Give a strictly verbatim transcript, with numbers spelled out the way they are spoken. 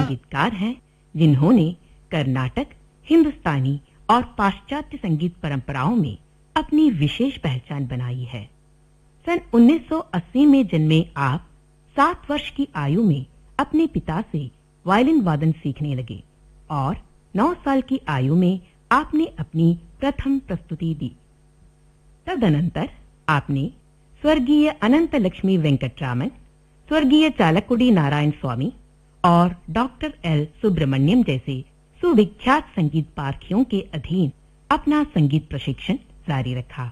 संगीतकार हैं जिन्होंने कर्नाटक, हिंदुस्तानी और पाश्चात्य संगीत परंपराओं में अपनी विशेष पहचान बनाई है। सन उन्नीस सौ अस्सी में जन्मे आप सात वर्ष की आयु में अपने पिता से वायलिन वादन सीखने लगे और नौ साल की आयु में आपने अपनी प्रथम प्रस्तुति दी। तदनंतर आपने स्वर्गीय अनंत लक्ष्मी वेंकटरामन, स्वर्गीय चालकुडी नारायण स्वामी और डॉक्टर एल सुब्रमण्यम जैसे सुविख्यात संगीत पारखियों के अधीन अपना संगीत प्रशिक्षण जारी रखा।